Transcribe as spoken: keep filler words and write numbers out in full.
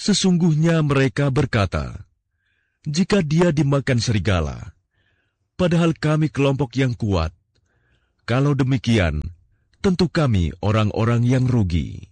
Sesungguhnya mereka berkata, jika dia dimakan serigala, padahal kami kelompok yang kuat, kalau demikian, tentu kami orang-orang yang rugi.